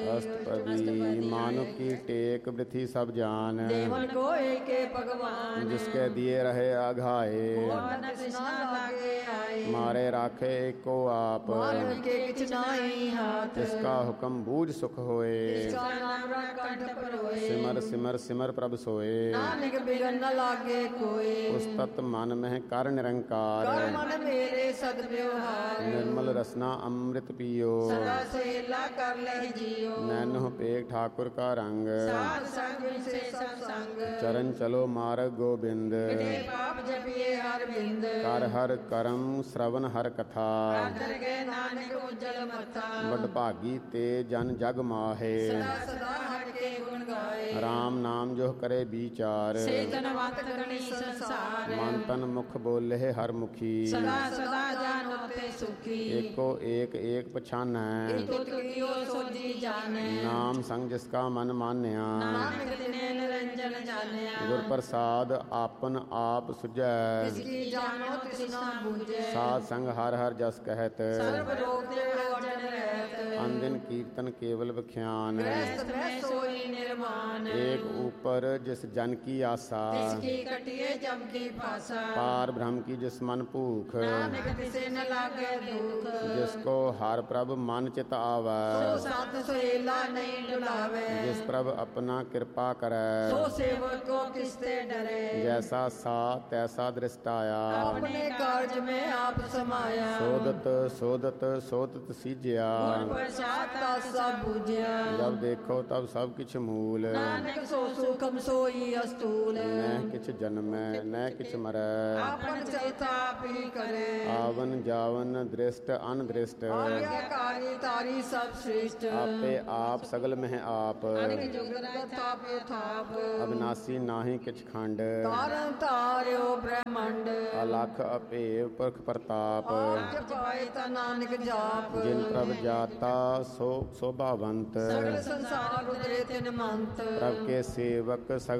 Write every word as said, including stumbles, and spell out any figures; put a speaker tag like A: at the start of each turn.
A: अष्टपदी मानुक की टेक वृथि सब जान,
B: देवन को एक भगवान,
A: जिसके दिए रहे आघाए,
B: कृष्णा लागे आए,
A: मारे राखे एको आप,
B: मारन के किछ नाई हाथ,
A: इसका हुक्म बूझ सुख होए,
B: इसका नाम कंठ पर होए,
A: सिमर सिमर सिमर प्रभ सोए,
B: नानक बिगन न लागे कोई,
A: उस तत् मन में कर निरंकार,
B: कर मन मेरे सद्व्यवहार,
A: निर्मल रसना अमृत पियो,
B: सदा सहेला कर ले जियो,
A: नैनो पेग ठाकुर का रंग,
B: साध संग से सत्संग,
A: चरण चलो मार्ग गोबिंद,
B: मिटे पाप जपिए हर बिंद,
A: कर हर करम श्रवण हर कथा,
B: आदर गए नानक उज्जवल मथा,
A: बड़ भागी ते जन जग माहे,
B: सदा सदा हर के गुण गाए,
A: राम नाम जो करे विचार,
B: से धनवंत गणी संसार,
A: मन तन मुख बोले हर मुखी,
B: सदा सदा जान होते सुखी,
A: एको एक एक पछानै,
B: एक तुकियो सोजी जाने,
A: नाम संग जिसका मन मान्या,
B: नानक तिने निरंजन जानिया,
A: गुर प्रसाद आपन आप सुझै,
B: इसकी जानो तृष्णा बूझे,
A: साध संग हर हर जस कहत,
B: सर्व रोग ते जन रहत,
A: अनदिन कीर्तन केवल बख्यान,
B: गृहस्थ में सोई निर्माण,
A: एक ऊपर जिस जन की आशा,
B: इसकी कटिए जम की भाषा,
A: पार ब्रह्म की जिस मन भूख,
B: नानक तिसे न लागे दुख,
A: जिसको हर प्रभ मन चित आवै,
B: सो साथ सोहेला नहीं डुलावे,
A: जिस प्रभ अपना कृपा करे,
B: सो सेवक को किसते डरे,
A: जैसा सा तैसा दृष्टाया,
B: अपने कार्य में आप समाया,
A: सोदत सोदत सोदत सीजिया,
B: गुर प्रसाद का सब बुझिया,
A: जब देखो तब सब किछ मूल,
B: नानक सो सुखम सोई अस्तूल,
A: न किछ जन्मै न किछ मरै,
B: आपन चलता आप ही करे,
A: आवन जावन दृष्ट अनदृष्ट,
B: आज्ञाकारी तारी सब श्रेष्ठ,
A: आपे आप सगल में आप,
B: अनेक जुगत थापे थाप,
A: अविनाशी नाहि किछ खंड,
B: तारन तार्यो ब्रह्मांड,
A: अलख अपेव पुरख प्रताप,
B: जपाए ता नानक जाप,
A: जिन प्रभ जाता सो शोभावंत,
B: सगल संसार उदरे तिन मंत,
A: प्रभ के सेवक सगल